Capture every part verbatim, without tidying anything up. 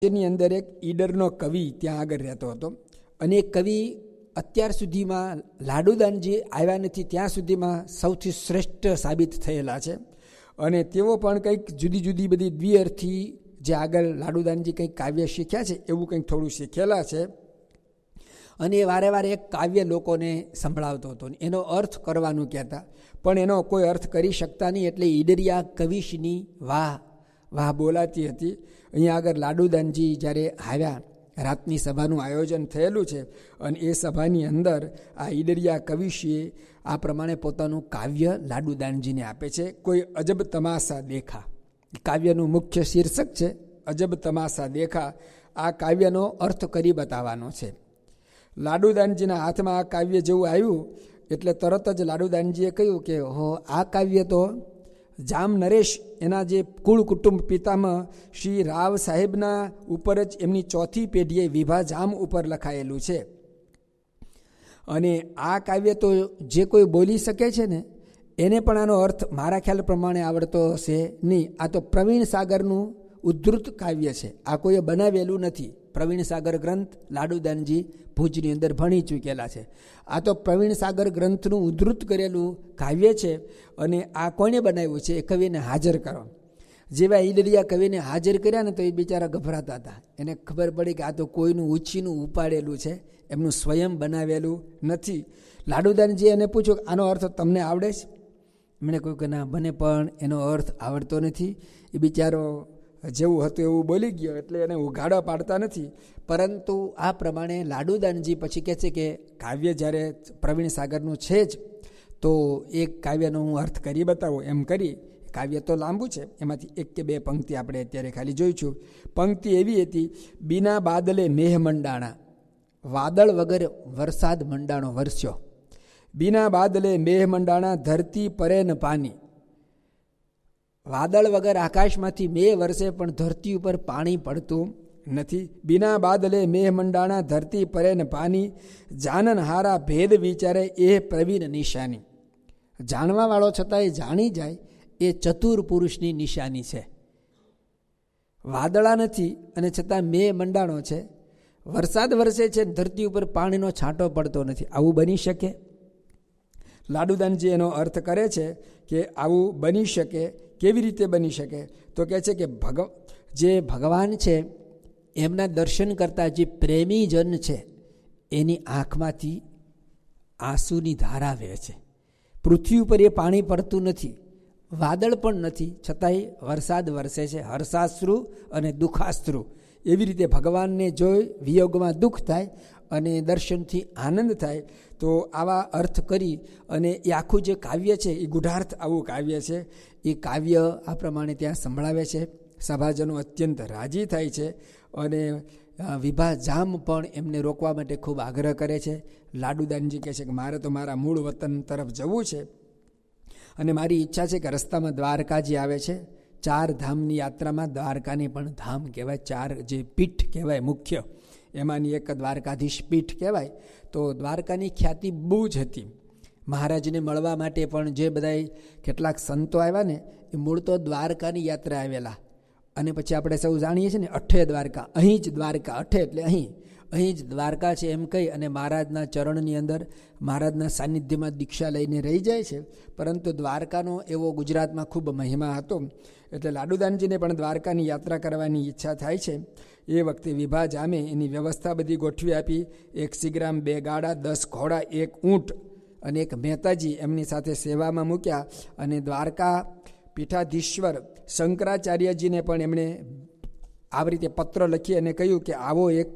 એની અંદર એક ઈડરનો કવિ ત્યાં આગળ રહેતો હતો અને એ કવિ અત્યાર સુધીમાં લાડુદાનજી આવ્યા નથી ત્યાં સુધીમાં સૌથી શ્રેષ્ઠ સાબિત થયેલા છે. અને તેઓ પણ કંઈક જુદી જુદી બધી દ્વિઅર્થી જે આગળ લાડુદાનજી કંઈક કાવ્ય શીખ્યા છે એવું કંઈક થોડું શીખેલા છે. અને એ વારે વારે એક કાવ્ય લોકોને સંભળાવતો હતો, એનો અર્થ કરવાનું કહેતા, પણ એનો કોઈ અર્થ કરી શકતા નહીં. એટલે ઈડરિયા કવિશની વાહ વાહ બોલાતી હતી. અહીંયા આગળ લાડુદાનજી જ્યારે આવ્યા, રાતની સભાનું આયોજન થયેલું છે અને એ સભાની અંદર આ ઈડરિયા કવિશીએ આ પ્રમાણે પોતાનું કાવ્ય લાડુદાનજીને આપે છે. કોઈ અજબ તમાશા દેખા, કાવ્યનું મુખ્ય શીર્ષક છે અજબ તમાશા દેખા. આ કાવ્યનો અર્થ કરી બતાવવાનો છે. લાડુદાનજીના હાથમાં આ કાવ્ય જેવું આવ્યું એટલે તરત જ લાડુદાનજીએ કહ્યું કે હો, આ કાવ્ય તો જામ નરેશ એના જે કુળ કુટુંબ પિતામહ શ્રી રાવ સાહેબના ઉપર જ એમની ચોથી પેઢીએ વિભા જામ ઉપર લખાયેલું છે. અને આ કાવ્ય તો જે કોઈ બોલી શકે છે ને એને પણ આનો અર્થ મારા ખ્યાલ પ્રમાણે આવડતો હશે નહીં. આ તો પ્રવીણ સાગરનું ઉદ્ધૃત કાવ્ય છે, આ કોઈએ બનાવેલું નથી. પ્રવીણ સાગર ગ્રંથ લાડુદાનજી ભુજની અંદર ભણી ચૂકેલા છે. આ તો પ્રવીણ સાગર ગ્રંથનું ઉદ્ધૃત કરેલું કાવ્ય છે. અને આ કોણે બનાવ્યું છે? એ કવિને હાજર કરો. જેવા ઈડરિયા કવિને હાજર કર્યા ને તો એ બિચારા ગભરાતા હતા. એને ખબર પડી કે આ તો કોઈનું ઉછીનું ઉપાડેલું છે, એમનું સ્વયં બનાવેલું નથી. લાડુદાનજીએ એને પૂછ્યું કે આનો અર્થ તમને આવડે છે? એમણે કહ્યું કે ના, મને પણ એનો અર્થ આવડતો નથી. એ બિચારો જેવું હતું એવું બોલી ગયો એટલે એને ઉઘાડા પાડતા નથી. પરંતુ આ પ્રમાણે લાડુદાનજી પછી કહે છે કે કાવ્ય જ્યારે પ્રવીણ સાગરનું છે જ તો એક કાવ્યનો હું અર્થ કરી બતાવું. એમ કરી કાવ્ય તો લાંબુ છે, એમાંથી એક કે બે પંક્તિ આપણે અત્યારે ખાલી જોઈશું. પંક્તિ એવી હતી: બીના બાદલે મેહ મંડાણા, વાદળ વગર વરસાદ મંડાણો વરસ્યો. બીના બાદલે મેહ મંડાણા, ધરતી પરે ન પાણી. વાદળ વગર આકાશમાંથી મેહ વરસે પણ ધરતી ઉપર પાણી પડતું નથી. બીના બાદલે મેહ મંડાણા, ધરતી પરે ન પાણી. જાનન હારા ભેદ વિચારે એ પ્રવીણ નિશાની. જાણવા વાળો છતાં એ જાણી જાય એ ચતુર પુરુષની નિશાની છે. વાદળા નથી અને છતાં મેહ મંડાણો છે, વરસાદ વરસે છે, ધરતી ઉપર પાણીનો છાંટો પડતો નથી. આવું બની શકે? લાડુદાનજી એનો અર્થ કરે છે કે આવું બની શકે. કેવી રીતે બની શકે? તો કહે છે કે ભગ જે ભગવાન છે એમના દર્શન કરતા જે પ્રેમી જન છે એની આંખમાંથી આંસુની ધારા વહે છે. પૃથ્વી ઉપર એ પાણી પડતું નથી, વાદળ પણ નથી, છતાંય વરસાદ વરસે છે. હર્ષાશ્રુ અને દુઃખાશ્રુ, એવી રીતે ભગવાનને જોઈ વિયોગમાં દુઃખ થાય અને દર્શનથી આનંદ થાય. તો આવા અર્થ કરી અને એ આખું જે કાવ્ય છે એ ગુઢાર્થ આવું કાવ્ય છે. એ કાવ્ય આ પ્રમાણે ત્યાં સંભળાવે છે. સભાજનો અત્યંત રાજી થાય છે અને વિભા જામ પણ એમને રોકવા માટે ખૂબ આગ્રહ કરે છે. લાડુદાનજી કહે છે કે મારે તો મારા મૂળ વતન તરફ જવું છે અને મારી ઈચ્છા છે કે રસ્તામાં દ્વારકાજી આવે છે. ચાર ધામની યાત્રામાં દ્વારકાની પણ ધામ કહેવાય. ચાર જે પીઠ કહેવાય મુખ્ય, એમાંની એક દ્વારકાધીશ પીઠ કહેવાય. તો દ્વારકાની ખ્યાતિ બહુ જ હતી. મહારાજને મળવા માટે પણ જે બધા કેટલાક સંતો આવ્યા ને એ મૂળ તો દ્વારકાની યાત્રા આવેલા. અને પછી આપણે સૌ જાણીએ છીએ ને અઠે દ્વારકા, અહીં જ દ્વારકા, અઠે એટલે અહીં, અહીં જ દ્વારકા છે એમ કહી અને મહારાજના ચરણની અંદર મહારાજના સાનિધ્યમાં દીક્ષા લઈને રહી જાય છે. પરંતુ દ્વારકાનો એવો ગુજરાતમાં ખૂબ મહિમા હતો એટલે લાડુદાનજીને પણ દ્વારકાની યાત્રા કરવાની ઈચ્છા થાય છે. એ વખતે વિભા જામે એની વ્યવસ્થા બધી ગોઠવી આપી. એક સિગ્રામ, બે ગાડા, દસ ઘોડા, એક ઊંટ અને એક મહેતાજી એમની સાથે સેવામાં મૂક્યા. અને દ્વારકા પીઠાધીશ્વર શંકરાચાર્યજીને પણ એમણે આવી રીતે પત્ર લખી અને કહ્યું કે આવો એક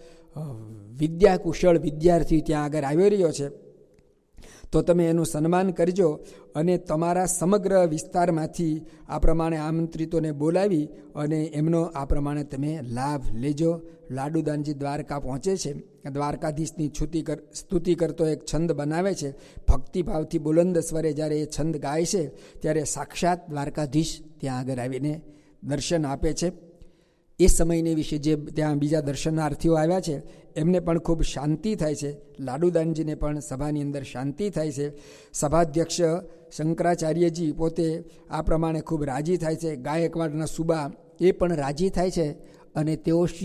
વિદ્યા કુશળ વિદ્યાર્થી ત્યાં આગળ આવી રહ્યો છે તો તમે એનું સન્માન કરજો અને તમારા સમગ્ર વિસ્તારમાંથી આ પ્રમાણે આમંત્રિતોને બોલાવી અને એમનો આ પ્રમાણે તમે લાભ લેજો. લાડુદાનજી દ્વારકા પહોંચે છે. દ્વારકાધીશની છૂતિ કર સ્તુતિ કરતો એક છંદ બનાવે છે. ભક્તિભાવથી બુલંદ સ્વરે જ્યારે એ છંદ ગાય છે ત્યારે સાક્ષાત દ્વારકાધીશ ત્યાં આગળ આવીને દર્શન આપે છે. એ સમયને વિશે જે ત્યાં બીજા દર્શનાર્થીઓ આવ્યા છે એમને પણ ખૂબ શાંતિ થાય છે. લાડુદાનજીને પણ સભાની અંદર શાંતિ થાય છે. સભાધ્યક્ષ શંકરાચાર્યજી પોતે આ પ્રમાણે ખૂબ રાજી થાય છે. ગાયકવાડના સુબા એ પણ રાજી થાય છે અને તેઓ